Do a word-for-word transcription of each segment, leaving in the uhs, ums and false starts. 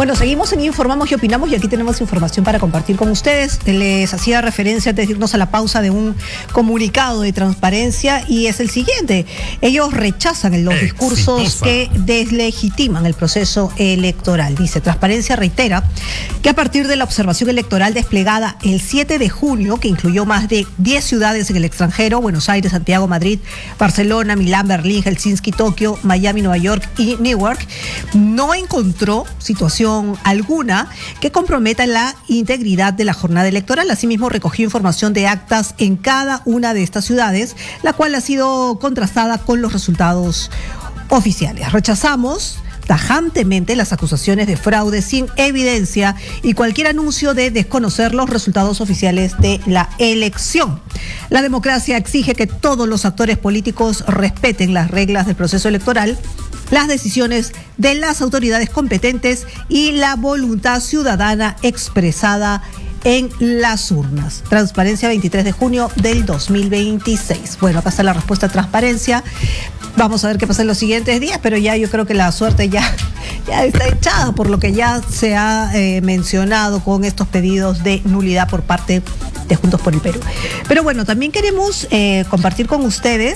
Bueno, seguimos en Informamos y Opinamos y aquí tenemos información para compartir con ustedes. Les hacía referencia antes de irnos a la pausa de un comunicado de transparencia y es el siguiente. Ellos rechazan los discursos Exitosa. que deslegitiman el proceso electoral. Dice, Transparencia reitera que a partir de la observación electoral desplegada el siete de junio, que incluyó más de diez ciudades en el extranjero, Buenos Aires, Santiago, Madrid, Barcelona, Milán, Berlín, Helsinki, Tokio, Miami, Nueva York y Newark, no encontró situación alguna que comprometa la integridad de la jornada electoral. Asimismo, recogió información de actas en cada una de estas ciudades, la cual ha sido contrastada con los resultados oficiales. Rechazamos tajantemente las acusaciones de fraude sin evidencia y cualquier anuncio de desconocer los resultados oficiales de la elección. La democracia exige que todos los actores políticos respeten las reglas del proceso electoral, las decisiones de las autoridades competentes y la voluntad ciudadana expresada en las urnas. Transparencia, veintitrés de junio del dos mil veintiséis. Bueno, acá está la respuesta a Transparencia. Vamos a ver qué pasa en los siguientes días, pero ya yo creo que la suerte ya, ya está echada por lo que ya se ha eh, mencionado con estos pedidos de nulidad por parte de Juntos por el Perú. Pero bueno, también queremos eh, compartir con ustedes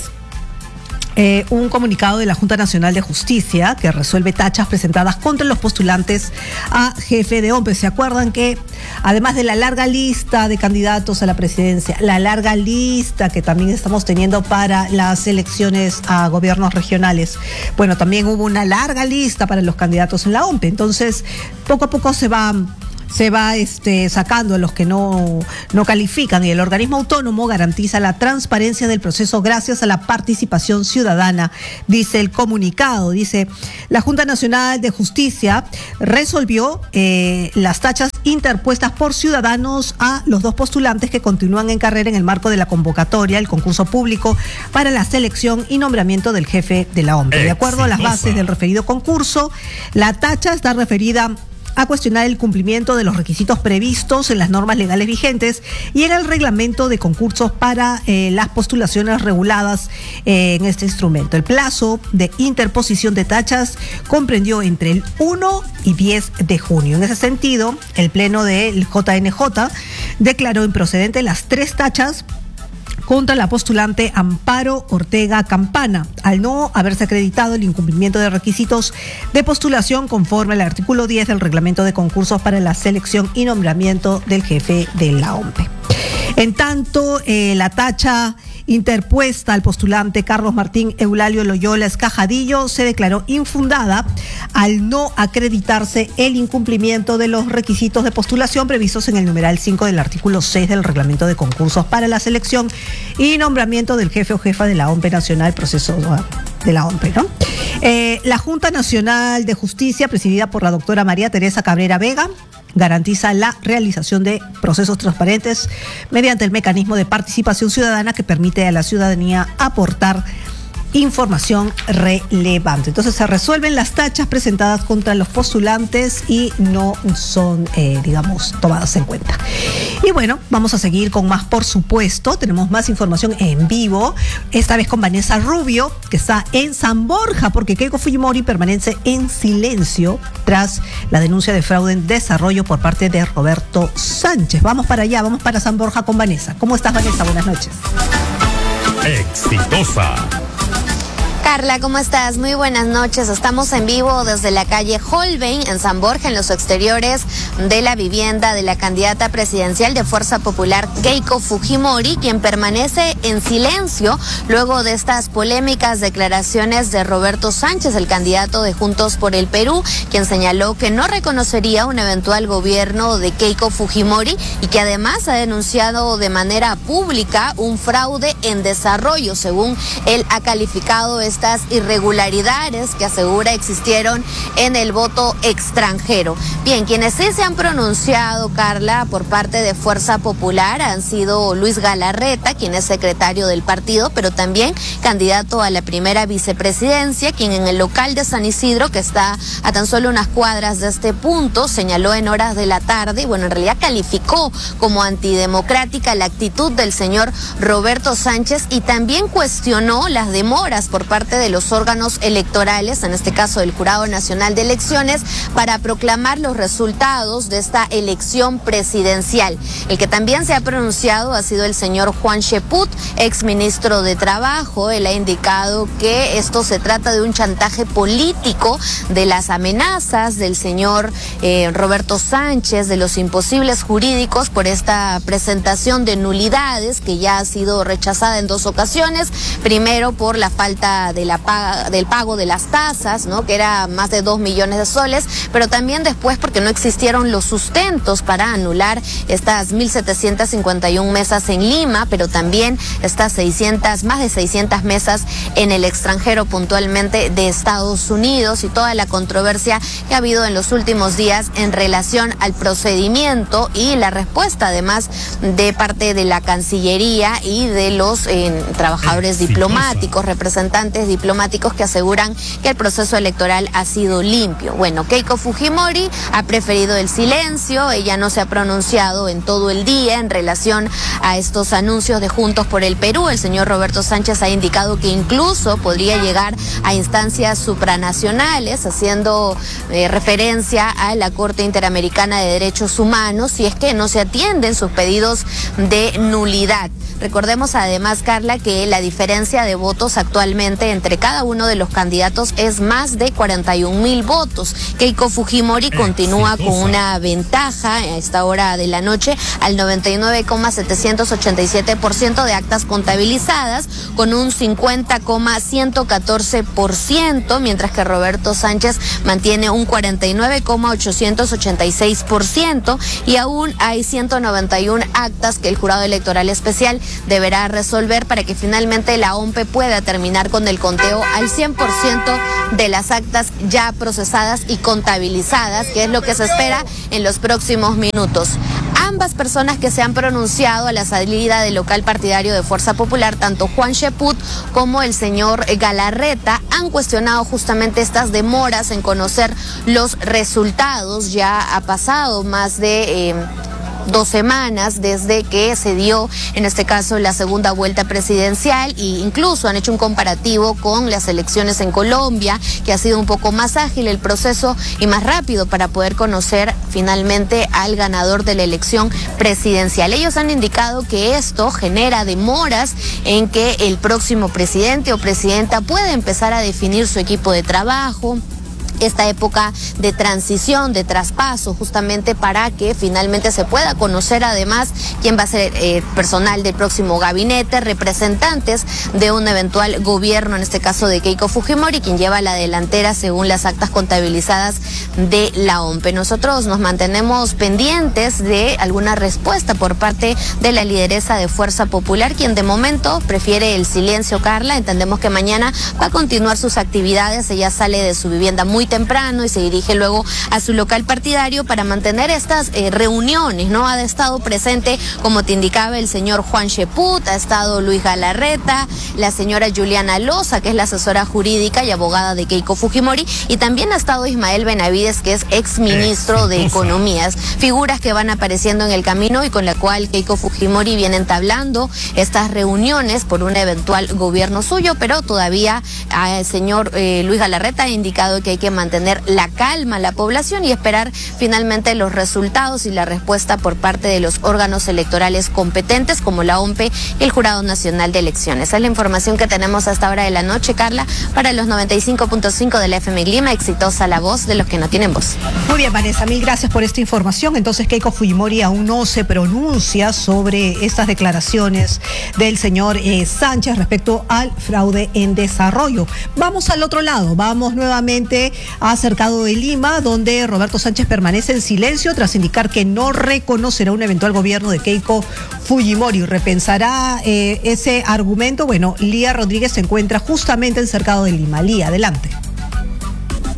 Eh, un comunicado de la Junta Nacional de Justicia que resuelve tachas presentadas contra los postulantes a jefe de O M P E. ¿Se acuerdan que además de la larga lista de candidatos a la presidencia, la larga lista que también estamos teniendo para las elecciones a gobiernos regionales, bueno, también hubo una larga lista para los candidatos en la O M P E? Entonces, poco a poco se va... se va este, sacando a los que no, no califican y el organismo autónomo garantiza la transparencia del proceso gracias a la participación ciudadana, dice el comunicado. Dice, la Junta Nacional de Justicia resolvió eh, las tachas interpuestas por ciudadanos a los dos postulantes que continúan en carrera en el marco de la convocatoria, el concurso público para la selección y nombramiento del jefe de la O M P E. De acuerdo a las bases del referido concurso, la tacha está referida a cuestionar el cumplimiento de los requisitos previstos en las normas legales vigentes y en el reglamento de concursos para eh, las postulaciones reguladas eh, en este instrumento. El plazo de interposición de tachas comprendió entre el uno y diez de junio. En ese sentido, el Pleno del J N J declaró improcedente las tres tachas contra la postulante Amparo Ortega Campana, al no haberse acreditado el incumplimiento de requisitos de postulación conforme al artículo diez del reglamento de concursos para la selección y nombramiento del jefe de la O M P E. En tanto, eh, la tacha interpuesta al postulante Carlos Martín Eulalio Loyola Escajadillo se declaró infundada al no acreditarse el incumplimiento de los requisitos de postulación previstos en el numeral cinco del artículo seis del reglamento de concursos para la selección y nombramiento del jefe o jefa de la O M P E nacional, proceso de la O M P E, ¿no? Eh, la Junta Nacional de Justicia, presidida por la doctora María Teresa Cabrera Vega, garantiza la realización de procesos transparentes mediante el mecanismo de participación ciudadana que permite a la ciudadanía aportar información relevante. Entonces se resuelven las tachas presentadas contra los postulantes y no son, eh, digamos, tomadas en cuenta. Y bueno, vamos a seguir con más, por supuesto. Tenemos más información en vivo, esta vez con Vanessa Rubio, que está en San Borja, porque Keiko Fujimori permanece en silencio tras la denuncia de fraude en desarrollo por parte de Roberto Sánchez. Vamos para allá, vamos para San Borja con Vanessa. ¿Cómo estás, Vanessa? Buenas noches. Exitosa. Carla, ¿cómo estás? Muy buenas noches. Estamos en vivo desde la calle Holbein, en San Borja, en los exteriores de la vivienda de la candidata presidencial de Fuerza Popular, Keiko Fujimori, quien permanece en silencio luego de estas polémicas declaraciones de Roberto Sánchez, el candidato de Juntos por el Perú, quien señaló que no reconocería un eventual gobierno de Keiko Fujimori y que además ha denunciado de manera pública un fraude en desarrollo, según él ha calificado este estas irregularidades que asegura existieron en el voto extranjero. Bien, quienes sí se han pronunciado, Carla, por parte de Fuerza Popular han sido Luis Galarreta, quien es secretario del partido, pero también candidato a la primera vicepresidencia, quien en el local de San Isidro, que está a tan solo unas cuadras de este punto, señaló en horas de la tarde, y bueno, en realidad calificó como antidemocrática la actitud del señor Roberto Sánchez y también cuestionó las demoras por parte parte de los órganos electorales, en este caso del Jurado Nacional de Elecciones, para proclamar los resultados de esta elección presidencial. El que también se ha pronunciado ha sido el señor Juan Cheput, exministro de Trabajo. Él ha indicado que esto se trata de un chantaje político, de las amenazas del señor eh, Roberto Sánchez, de los imposibles jurídicos por esta presentación de nulidades que ya ha sido rechazada en dos ocasiones. Primero por la falta de la paga, del pago de las tasas, ¿no?, que era más de dos millones de soles, pero también después porque no existieron los sustentos para anular estas mil setecientas cincuenta y una mesas en Lima, pero también estas seiscientas, más de seiscientas mesas en el extranjero, puntualmente de Estados Unidos, y toda la controversia que ha habido en los últimos días en relación al procedimiento y la respuesta además de parte de la Cancillería y de los eh, trabajadores diplomáticos, representantes diplomáticos que aseguran que el proceso electoral ha sido limpio. Bueno, Keiko Fujimori ha preferido el silencio, ella no se ha pronunciado en todo el día en relación a estos anuncios de Juntos por el Perú. El señor Roberto Sánchez ha indicado que incluso podría llegar a instancias supranacionales, haciendo eh, referencia a la Corte Interamericana de Derechos Humanos, si es que no se atienden sus pedidos de nulidad. Recordemos además, Carla, que la diferencia de votos actualmente entre cada uno de los candidatos es más de cuarenta y un mil votos. Keiko Fujimori continúa con una ventaja a esta hora de la noche al noventa y nueve coma setecientos ochenta y siete por ciento de actas contabilizadas, con un cincuenta coma ciento catorce por ciento, mientras que Roberto Sánchez mantiene un cuarenta y nueve coma ochocientos ochenta y seis por ciento, y aún hay ciento noventa y una actas que el Jurado Electoral Especial deberá resolver para que finalmente la O M P E pueda terminar con el conteo al cien por ciento de las actas ya procesadas y contabilizadas, que es lo que se espera en los próximos minutos. Ambas personas que se han pronunciado a la salida del local partidario de Fuerza Popular, tanto Juan Cheput como el señor Galarreta, han cuestionado justamente estas demoras en conocer los resultados. Ya ha pasado más de Eh, dos semanas desde que se dio, en este caso, la segunda vuelta presidencial, e incluso han hecho un comparativo con las elecciones en Colombia, que ha sido un poco más ágil el proceso y más rápido para poder conocer finalmente al ganador de la elección presidencial. Ellos han indicado que esto genera demoras en que el próximo presidente o presidenta pueda empezar a definir su equipo de trabajo, esta época de transición, de traspaso, justamente para que finalmente se pueda conocer además quién va a ser eh, personal del próximo gabinete, representantes de un eventual gobierno, en este caso de Keiko Fujimori, quien lleva la delantera según las actas contabilizadas de la O M P E. Nosotros nos mantenemos pendientes de alguna respuesta por parte de la lideresa de Fuerza Popular, quien de momento prefiere el silencio, Carla. Entendemos que mañana va a continuar sus actividades. Ella sale de su vivienda muy temprano y se dirige luego a su local partidario para mantener estas eh, reuniones, ¿no? Ha estado presente, como te indicaba, el señor Juan Cheput, ha estado Luis Galarreta, la señora Juliana Loza, que es la asesora jurídica y abogada de Keiko Fujimori, y también ha estado Ismael Benavides, que es exministro de Economías, figuras que van apareciendo en el camino y con la cual Keiko Fujimori viene entablando estas reuniones por un eventual gobierno suyo, pero todavía eh, el señor eh, Luis Galarreta ha indicado que hay que mantener la calma a la población y esperar finalmente los resultados y la respuesta por parte de los órganos electorales competentes como la O M P E y el Jurado Nacional de Elecciones. Esa es la información que tenemos a esta hora de la noche, Carla, para los noventa y cinco punto cinco de la F M Lima. Exitosa la voz de los que no tienen voz. Muy bien, Vanessa, mil gracias por esta información. Entonces, Keiko Fujimori aún no se pronuncia sobre estas declaraciones del señor eh, Sánchez respecto al fraude en desarrollo. Vamos al otro lado, vamos nuevamente a Cercado de Lima, donde Roberto Sánchez permanece en silencio tras indicar que no reconocerá un eventual gobierno de Keiko Fujimori. ¿Repensará eh, ese argumento? Bueno, Lía Rodríguez se encuentra justamente en Cercado de Lima. Lía, adelante.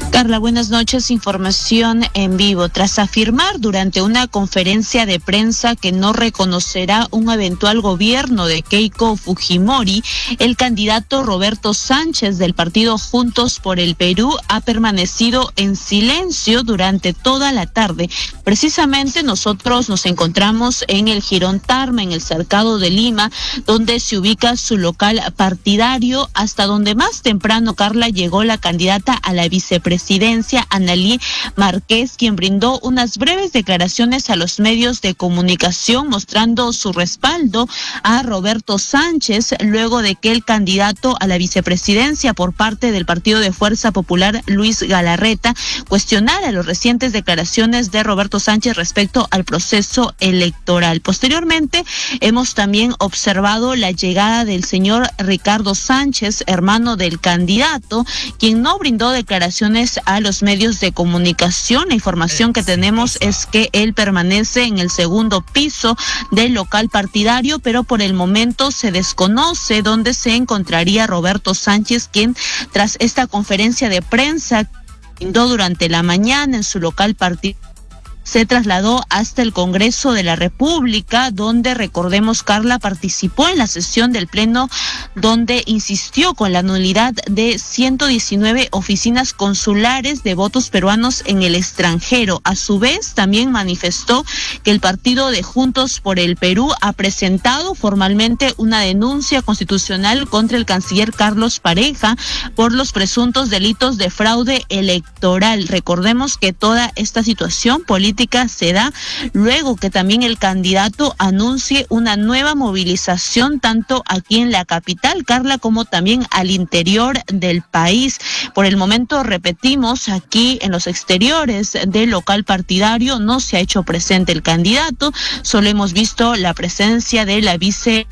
Carla, buenas noches. Información en vivo. Tras afirmar durante una conferencia de prensa que no reconocerá un eventual gobierno de Keiko Fujimori, el candidato Roberto Sánchez del partido Juntos por el Perú ha permanecido en silencio durante toda la tarde. Precisamente nosotros nos encontramos en el Jirón Tarma, en el Cercado de Lima, donde se ubica su local partidario, hasta donde más temprano, Carla, llegó la candidata a la vicepresidencia, Analí Márquez, quien brindó unas breves declaraciones a los medios de comunicación mostrando su respaldo a Roberto Sánchez, luego de que el candidato a la vicepresidencia por parte del Partido de Fuerza Popular, Luis Galarreta, cuestionara las recientes declaraciones de Roberto Sánchez respecto al proceso electoral. Posteriormente, hemos también observado la llegada del señor Ricardo Sánchez, hermano del candidato, quien no brindó declaraciones a los medios de comunicación. La información que tenemos es que él permanece en el segundo piso del local partidario, pero por el momento se desconoce dónde se encontraría Roberto Sánchez, quien tras esta conferencia de prensa que brindó durante la mañana en su local partidario, se trasladó hasta el Congreso de la República, donde, recordemos, Carla, participó en la sesión del Pleno, donde insistió con la nulidad de ciento diecinueve oficinas consulares de votos peruanos en el extranjero. A su vez, también manifestó que el partido de Juntos por el Perú ha presentado formalmente una denuncia constitucional contra el canciller Carlos Pareja por los presuntos delitos de fraude electoral. Recordemos que toda esta situación política se da luego que también el candidato anuncie una nueva movilización tanto aquí en la capital, Carla, como también al interior del país. Por el momento, repetimos, aquí en los exteriores del local partidario no se ha hecho presente el candidato, solo hemos visto la presencia de la vice.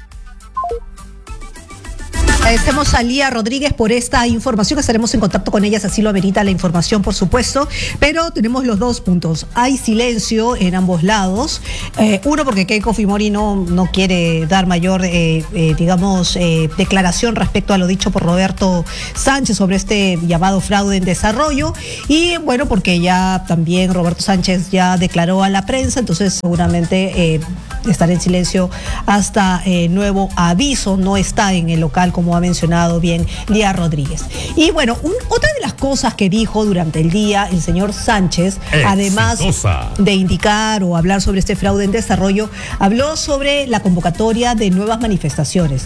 Agradecemos a Lía Rodríguez por esta información. Estaremos en contacto con ellas, así lo amerita la información, por supuesto. Pero tenemos los dos puntos. Hay silencio en ambos lados. Eh, uno, porque Keiko Fujimori no, no quiere dar mayor, eh, eh, digamos, eh, declaración respecto a lo dicho por Roberto Sánchez sobre este llamado fraude en desarrollo. Y bueno, porque ya también Roberto Sánchez ya declaró a la prensa, entonces seguramente eh, estará en silencio hasta eh, nuevo aviso. No está en el local, como ha mencionado bien Lía Rodríguez. Y bueno, un, otra de las cosas que dijo durante el día el señor Sánchez, Exitosa. además de indicar o hablar sobre este fraude en desarrollo, habló sobre la convocatoria de nuevas manifestaciones.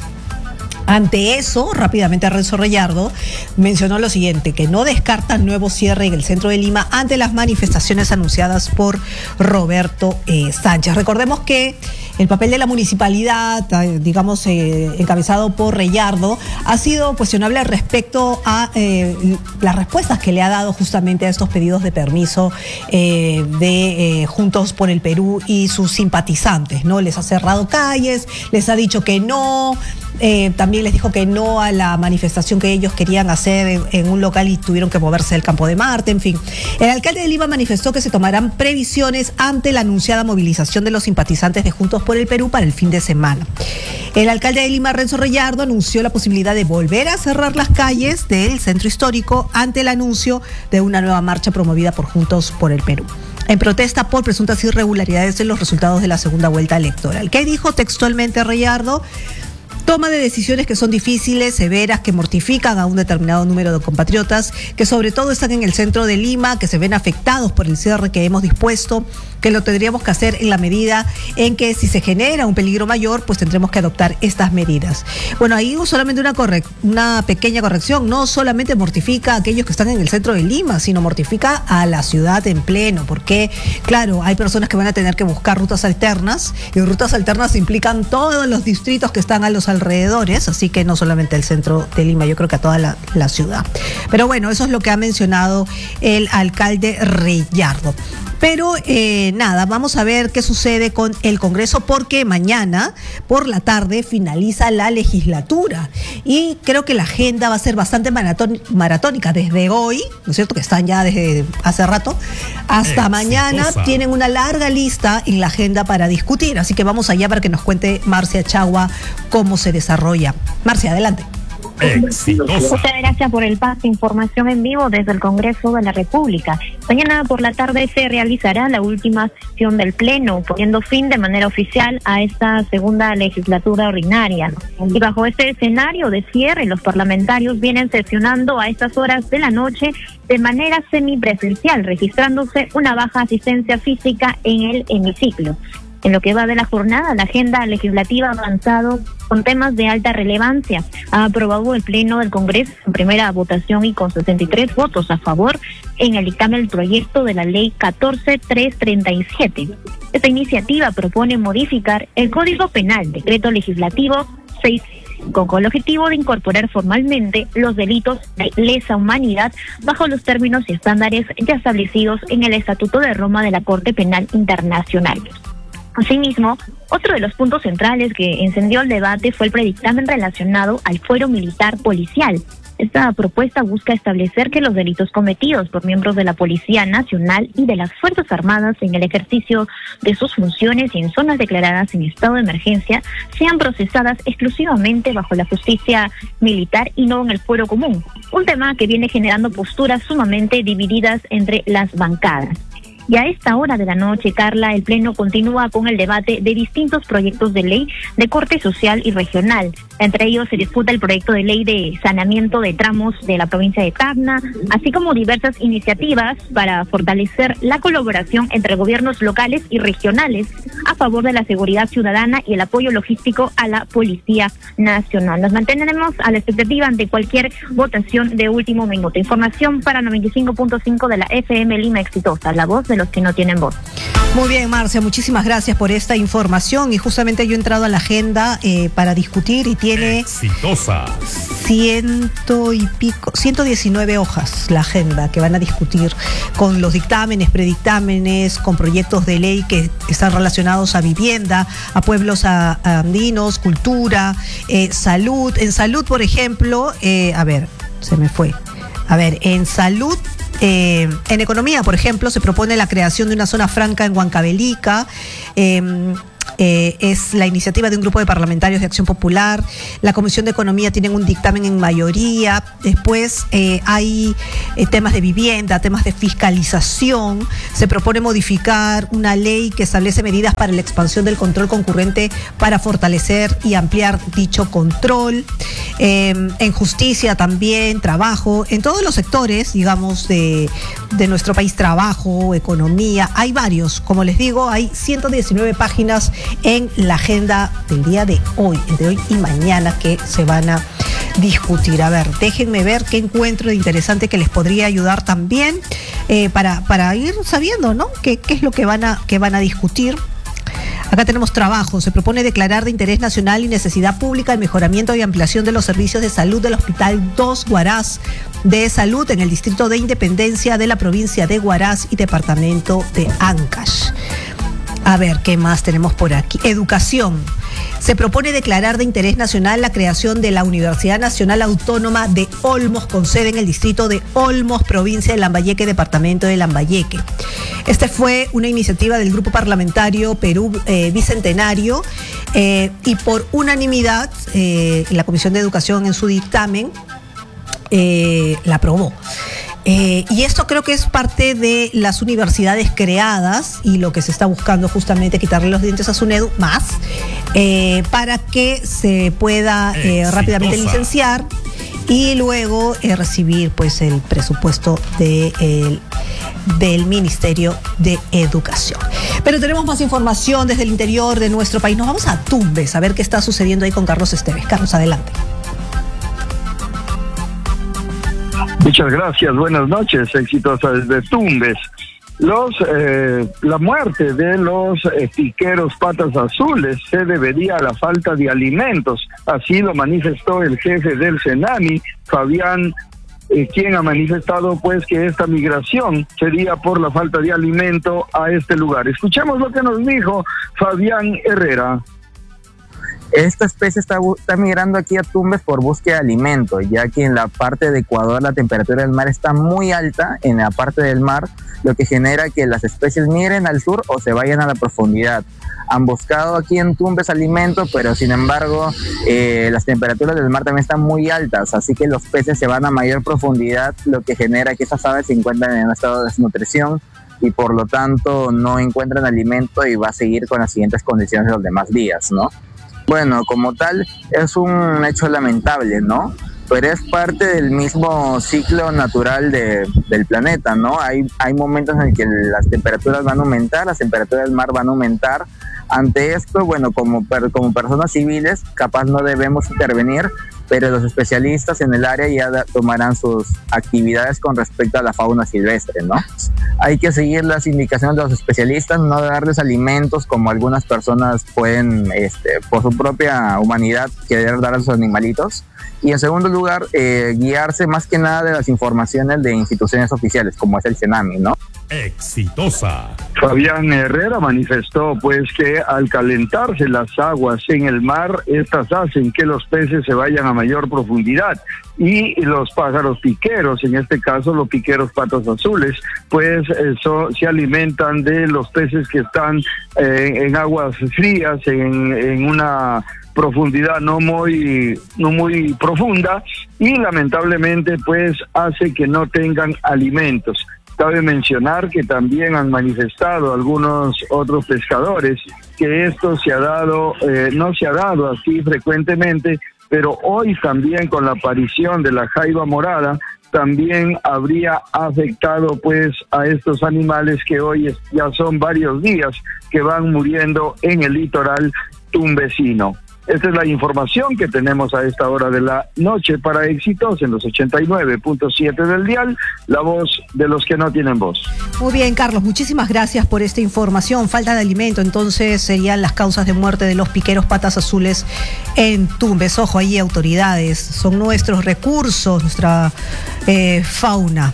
Ante eso, rápidamente Renzo Reyardo mencionó lo siguiente, que no descartan nuevo cierre en el centro de Lima ante las manifestaciones anunciadas por Roberto eh, Sánchez. Recordemos que el papel de la municipalidad, digamos, eh, encabezado por Reyardo, ha sido cuestionable respecto a eh, las respuestas que le ha dado justamente a estos pedidos de permiso eh, de eh, Juntos por el Perú y sus simpatizantes, ¿no? Les ha cerrado calles, les ha dicho que no. Eh, también les dijo que no a la manifestación que ellos querían hacer en, en un local y tuvieron que moverse del Campo de Marte, en fin. El alcalde de Lima manifestó que se tomarán previsiones ante la anunciada movilización de los simpatizantes de Juntos por el Perú para el fin de semana. El alcalde de Lima, Renzo Reyardo, anunció la posibilidad de volver a cerrar las calles del centro histórico ante el anuncio de una nueva marcha promovida por Juntos por el Perú, en protesta por presuntas irregularidades en los resultados de la segunda vuelta electoral. ¿Qué dijo textualmente Reyardo? Toma de decisiones que son difíciles, severas, que mortifican a un determinado número de compatriotas, que sobre todo están en el centro de Lima, que se ven afectados por el cierre que hemos dispuesto, que lo tendríamos que hacer en la medida en que si se genera un peligro mayor, pues tendremos que adoptar estas medidas. Bueno, ahí solamente una, correc- una pequeña corrección, no solamente mortifica a aquellos que están en el centro de Lima, sino mortifica a la ciudad en pleno, porque claro, hay personas que van a tener que buscar rutas alternas, y rutas alternas implican todos los distritos que están a los alrededores, así que no solamente el centro de Lima, yo creo que a toda la, la ciudad. Pero bueno, eso es lo que ha mencionado el alcalde Reyardo. Pero eh, nada, vamos a ver qué sucede con el Congreso, porque mañana por la tarde finaliza la legislatura y creo que la agenda va a ser bastante maratón, maratónica desde hoy, ¿no es cierto? Que están ya desde hace rato, hasta Exitosa. Mañana tienen una larga lista en la agenda para discutir, así que vamos allá para que nos cuente Marcia Chagua cómo se desarrolla. Marcia, adelante. Exitosa. Muchas gracias por el pase. Información en vivo desde el Congreso de la República. Mañana por la tarde se realizará la última sesión del Pleno, poniendo fin de manera oficial a esta segunda legislatura ordinaria. Y bajo este escenario de cierre, los parlamentarios vienen sesionando a estas horas de la noche de manera semipresencial, registrándose una baja asistencia física en el hemiciclo. En lo que va de la jornada, la agenda legislativa ha avanzado con temas de alta relevancia. Ha aprobado el Pleno del Congreso en primera votación y con sesenta y tres votos a favor en el dictamen del proyecto de la Ley catorce mil trescientos treinta y siete. Esta iniciativa propone modificar el Código Penal, decreto legislativo seis con el objetivo de incorporar formalmente los delitos de lesa humanidad bajo los términos y estándares ya establecidos en el Estatuto de Roma de la Corte Penal Internacional. Asimismo, otro de los puntos centrales que encendió el debate fue el predictamen relacionado al fuero militar policial. Esta propuesta busca establecer que los delitos cometidos por miembros de la Policía Nacional y de las Fuerzas Armadas en el ejercicio de sus funciones y en zonas declaradas en estado de emergencia sean procesadas exclusivamente bajo la justicia militar y no en el fuero común, un tema que viene generando posturas sumamente divididas entre las bancadas. Y a esta hora de la noche, Carla, el Pleno continúa con el debate de distintos proyectos de ley de corte social y regional. Entre ellos se disputa el proyecto de ley de saneamiento de tramos de la provincia de Tacna, así como diversas iniciativas para fortalecer la colaboración entre gobiernos locales y regionales a favor de la seguridad ciudadana y el apoyo logístico a la Policía Nacional. Nos mantendremos a la expectativa ante cualquier votación de último minuto. Información para noventa y cinco punto cinco de la F M Lima Exitosa, la voz de los que no tienen voz. Muy bien, Marcia, muchísimas gracias por esta información. Y justamente yo he entrado a la agenda eh, para discutir y tiene Exitosa. ciento y pico, ciento diecinueve hojas la agenda que van a discutir con los dictámenes, predictámenes, con proyectos de ley que están relacionados a vivienda, a pueblos a, a andinos, cultura, eh, salud. En salud, por ejemplo, eh, a ver, se me fue. A ver, en salud. Eh, en economía, por ejemplo, se propone la creación de una zona franca en Huancavelica. Eh, Eh, es la iniciativa de un grupo de parlamentarios de Acción Popular. La Comisión de Economía tiene un dictamen en mayoría. Después eh, hay eh, temas de vivienda, temas de fiscalización. Se propone modificar una ley que establece medidas para la expansión del control concurrente para fortalecer y ampliar dicho control. Eh, en justicia también, trabajo, en todos los sectores, digamos, de, de nuestro país, trabajo, economía. Hay varios, como les digo, hay ciento diecinueve páginas en la agenda del día de hoy, entre hoy y mañana, que se van a discutir. A ver, déjenme ver qué encuentro de interesante que les podría ayudar también eh, para, para ir sabiendo, ¿no? ¿Qué, qué es lo que van a, que van a discutir? Acá tenemos trabajo. Se propone declarar de interés nacional y necesidad pública el mejoramiento y ampliación de los servicios de salud del Hospital dos Huaraz de Salud en el Distrito de Independencia de la provincia de Huaraz y departamento de Ancash. A ver, ¿qué más tenemos por aquí? Educación. Se propone declarar de interés nacional la creación de la Universidad Nacional Autónoma de Olmos, con sede en el distrito de Olmos, provincia de Lambayeque, departamento de Lambayeque. Esta fue una iniciativa del Grupo Parlamentario Perú eh, Bicentenario eh, y por unanimidad eh, la Comisión de Educación en su dictamen eh, la aprobó. Eh, y esto creo que es parte de las universidades creadas y lo que se está buscando justamente quitarle los dientes a SUNEDU más eh, para que se pueda eh, rápidamente licenciar y luego eh, recibir pues el presupuesto de, el, del Ministerio de Educación. Pero tenemos más información desde el interior de nuestro país. Nos vamos a Tumbes a ver qué está sucediendo ahí con Carlos Esteves. Carlos, adelante. Muchas gracias, buenas noches, Exitosa desde Tumbes. Los, eh, la muerte de los eh, piqueros Patas Azules se debería a la falta de alimentos, así lo manifestó el jefe del Senami, Fabián, eh, quien ha manifestado pues que esta migración sería por la falta de alimento a este lugar. Escuchemos lo que nos dijo Fabián Herrera. Esta especie está, está migrando aquí a Tumbes por búsqueda de alimento, ya que en la parte de Ecuador la temperatura del mar está muy alta, en la parte del mar, lo que genera que las especies migren al sur o se vayan a la profundidad. Han buscado aquí en Tumbes alimento, pero sin embargo eh, las temperaturas del mar también están muy altas, así que los peces se van a mayor profundidad, lo que genera que esas aves se encuentran en un estado de desnutrición y por lo tanto no encuentran alimento y va a seguir con las siguientes condiciones de los demás días, ¿no? Bueno, como tal, es un hecho lamentable, ¿no? Pero es parte del mismo ciclo natural de, del planeta, ¿no? Hay, hay momentos en que las temperaturas van a aumentar, las temperaturas del mar van a aumentar. Ante esto, bueno, como, per, como personas civiles, capaz no debemos intervenir, pero los especialistas en el área ya da, tomarán sus actividades con respecto a la fauna silvestre, ¿no? Hay que seguir las indicaciones de los especialistas, no darles alimentos como algunas personas pueden, este, por su propia humanidad, querer dar a sus animalitos. Y en segundo lugar, eh, guiarse más que nada de las informaciones de instituciones oficiales, como es el CENAMI, ¿no? Exitosa. Fabián Herrera manifestó pues que al calentarse las aguas en el mar, estas hacen que los peces se vayan a mayor profundidad y los pájaros piqueros, en este caso los piqueros patas azules, pues eso, se alimentan de los peces que están eh, en aguas frías, en, en una profundidad no muy no muy profunda y lamentablemente pues hace que no tengan alimentos. Cabe mencionar que también han manifestado algunos otros pescadores que esto se ha dado, eh, no se ha dado así frecuentemente, pero hoy también con la aparición de la jaiba morada también habría afectado pues a estos animales que hoy ya son varios días que van muriendo en el litoral tumbesino. Esta es la información que tenemos a esta hora de la noche para Éxitos en los ochenta y nueve punto siete del dial, la voz de los que no tienen voz. Muy bien, Carlos, muchísimas gracias por esta información. Falta de alimento, entonces serían las causas de muerte de los piqueros patas azules en Tumbes. Ojo, ahí autoridades, son nuestros recursos, nuestra eh, fauna.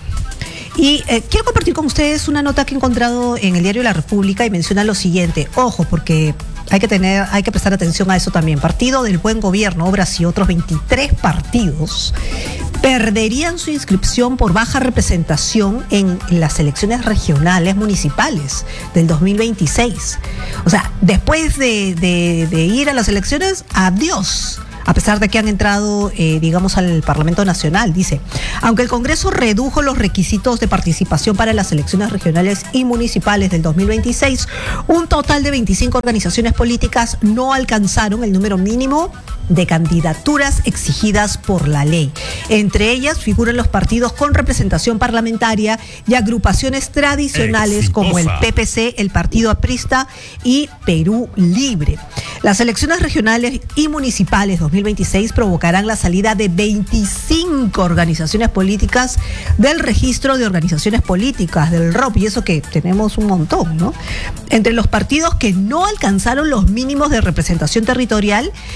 Y eh, quiero compartir con ustedes una nota que he encontrado en el diario La República y menciona lo siguiente. Ojo, porque hay que tener, hay que prestar atención a eso también. Partido del Buen Gobierno, Obras y otros veintitrés partidos perderían su inscripción por baja representación en las elecciones regionales municipales del dos mil veintiséis. O sea, después de, de, de ir a las elecciones, adiós. A pesar de que han entrado, eh, digamos, al Parlamento Nacional, dice, aunque el Congreso redujo los requisitos de participación para las elecciones regionales y municipales del dos mil veintiséis, un total de veinticinco organizaciones políticas no alcanzaron el número mínimo de candidaturas exigidas por la ley. Entre ellas figuran los partidos con representación parlamentaria y agrupaciones tradicionales Exitosa. Como el P P C, el Partido Aprista y Perú Libre. Las elecciones regionales y municipales dos mil veintiséis provocarán la salida de veinticinco organizaciones políticas del registro de organizaciones políticas, del R O P, y eso que tenemos un montón, ¿no? Entre los partidos que no alcanzaron los mínimos de representación territorial